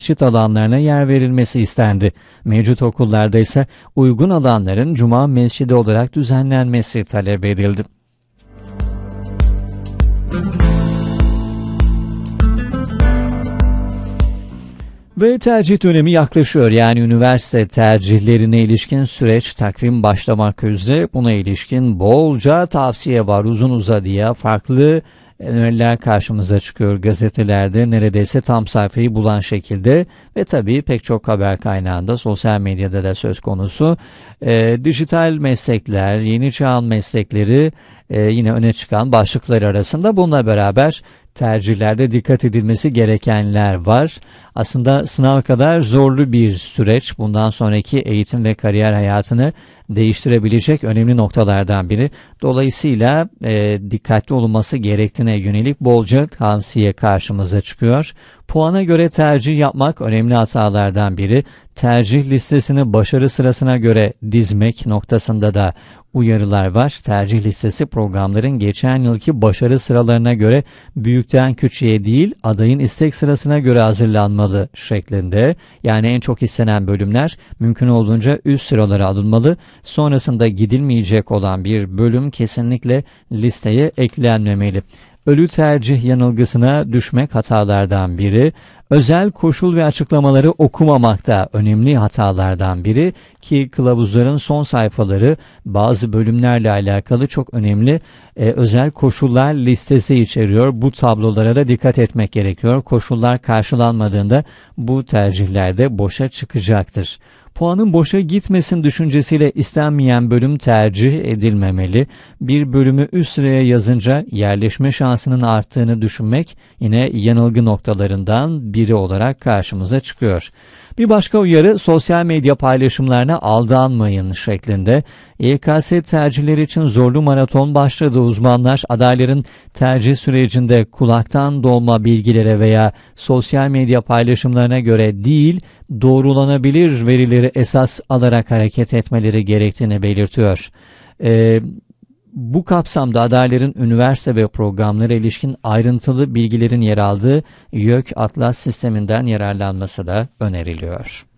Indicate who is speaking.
Speaker 1: mescit alanlarına yer verilmesi istendi. Mevcut okullarda ise uygun alanların cuma mescidi olarak düzenlenmesi talep edildi. Ve tercih dönemi yaklaşıyor. Yani üniversite tercihlerine ilişkin süreç takvim başlamak üzere. Buna ilişkin bolca tavsiye var. Uzun uzadıya farklı öneriler karşımıza çıkıyor gazetelerde, neredeyse tam sayfayı bulan şekilde ve tabii pek çok haber kaynağında, sosyal medyada da söz konusu. Dijital meslekler, yeni çağın meslekleri yine öne çıkan başlıklar arasında. Bununla beraber tercihlerde dikkat edilmesi gerekenler var. Aslında sınav kadar zorlu bir süreç. Bundan sonraki eğitim ve kariyer hayatını değiştirebilecek önemli noktalardan biri. Dolayısıyla dikkatli olunması gerektiğine yönelik bolca tavsiye karşımıza çıkıyor. Puana göre tercih yapmak önemli hatalardan biri. Tercih listesini başarı sırasına göre dizmek noktasında da uyarılar var. Tercih listesi programların geçen yılki başarı sıralarına göre büyükten küçüğe değil, adayın istek sırasına göre hazırlanmalı şeklinde. Yani en çok istenen bölümler mümkün olduğunca üst sıralara alınmalı. Sonrasında gidilmeyecek olan bir bölüm kesinlikle listeye eklenmemeli. Ölü tercih yanılgısına düşmek hatalardan biri. Özel koşul ve açıklamaları okumamak da önemli hatalardan biri ki kılavuzların son sayfaları bazı bölümlerle alakalı çok önemli özel koşullar listesi içeriyor. Bu tablolara da dikkat etmek gerekiyor. Koşullar karşılanmadığında bu tercihlerde boşa çıkacaktır. Puanın boşa gitmesin düşüncesiyle istenmeyen bölüm tercih edilmemeli. Bir bölümü üst sıraya yazınca yerleşme şansının arttığını düşünmek yine yanılgı noktalarından biri olarak karşımıza çıkıyor. Bir başka uyarı, sosyal medya paylaşımlarına aldanmayın şeklinde. YKS tercihleri için zorlu maraton başladı. Uzmanlar adayların tercih sürecinde kulaktan dolma bilgilere veya sosyal medya paylaşımlarına göre değil, doğrulanabilir verileri esas alarak hareket etmeleri gerektiğini belirtiyor. Bu kapsamda adayların üniversite ve programlara ilişkin ayrıntılı bilgilerin yer aldığı YÖK Atlas sisteminden yararlanması da öneriliyor.